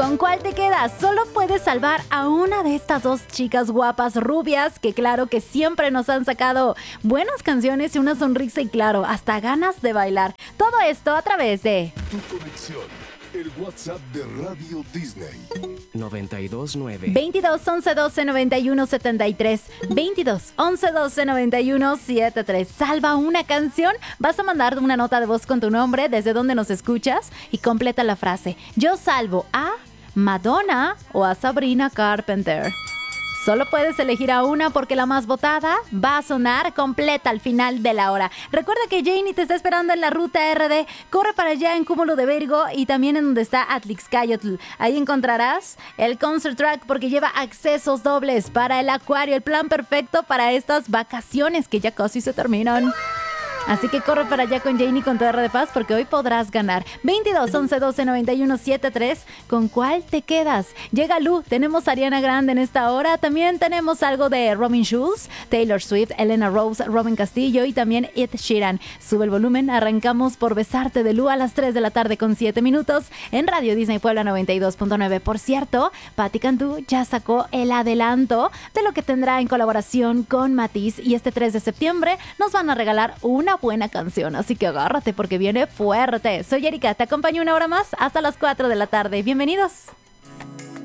¿Con cuál te quedas? Solo puedes salvar a una de estas dos chicas guapas rubias que claro que siempre nos han sacado buenas canciones y una sonrisa y claro, hasta ganas de bailar. Todo esto a través de Tu conexión, el WhatsApp de Radio Disney. 929 22 11 12 91 73 22 11 12 91 73. Salva una canción, vas a mandar una nota de voz con tu nombre, desde donde nos escuchas y completa la frase: yo salvo a Madonna o a Sabrina Carpenter. Solo puedes elegir a una porque la más votada va a sonar completa al final de la hora. Recuerda que Janie te está esperando en la ruta RD. Corre para allá en Cúmulo de Virgo y también en donde está Atlixcayotl. Ahí encontrarás el concert track porque lleva accesos dobles para el acuario. El plan perfecto para estas vacaciones que ya casi se terminan. Así que corre para allá con Janie con tu R de Paz porque hoy podrás ganar. 22 11 12 91 73. ¿Con cuál te quedas? Llega Lu, tenemos a Ariana Grande en esta hora. También tenemos algo de Robin Schulz, Taylor Swift, Elena Rose, Robin Castillo y también Ed Sheeran. Sube el volumen, arrancamos por Besarte de Lu a las 3 de la tarde con 7 minutos en Radio Disney Puebla 92.9. Por cierto, Patti Cantú ya sacó el adelanto de lo que tendrá en colaboración con Matiz y este 3 de septiembre nos van a regalar una buena canción, así que agárrate porque viene fuerte. Soy Erika, te acompaño una hora más hasta las 4 de la tarde. Bienvenidos.